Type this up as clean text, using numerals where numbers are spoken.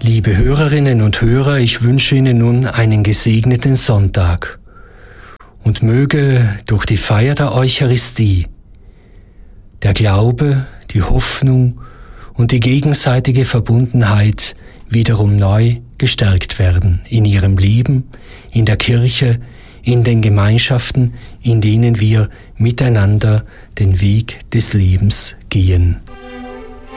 Liebe Hörerinnen und Hörer, ich wünsche Ihnen nun einen gesegneten Sonntag und möge durch die Feier der Eucharistie der Glaube, die Hoffnung und die gegenseitige Verbundenheit wiederum neu gestärkt werden in Ihrem Leben, in der Kirche, in den Gemeinschaften, in denen wir miteinander den Weg des Lebens gehen.